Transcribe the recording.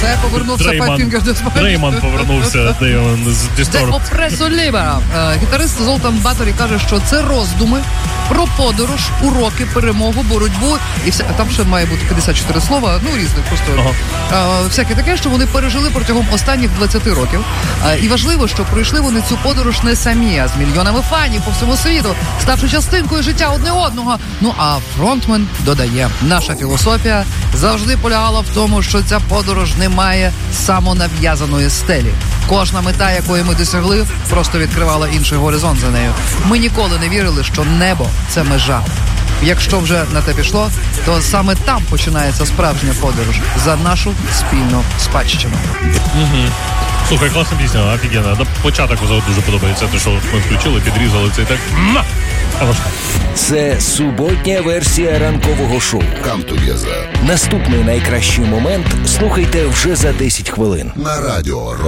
Де повернувся Five Fingers Death Punch? Дрейман повернувся з Distorted. Де Опресо Лібера. Гітарист Золтан Баторі каже, що це роздуми про подорож, уроки, перемогу, боротьбу. І там ще має бути 54 слова, різних просто. Всяке таке, що вони пережили протягом останніх 20 років. І важливо, що пройшли вони цю подорож не самі, а з мільйонами фанів по всьому світу, ставши частинкою життя одне одного. А фронтмен додає, наша філософія завжди полягала в тому, що ця подорож не має самонав'язаної стелі. Кожна мета, якої ми досягли, просто відкривала інший горизонт за нею. Ми ніколи не вірили, що небо – це межа. Якщо вже на те пішло, то саме там починається справжня подорож за нашу спільну спадщину. Слухай, класна пісня, офігенна. Початок дуже подобається, те, що ми включили, підрізали цей текст. Це суботня версія ранкового шоу. Come together. Наступний найкращий момент слухайте вже за 10 хвилин. На Радіо Рок.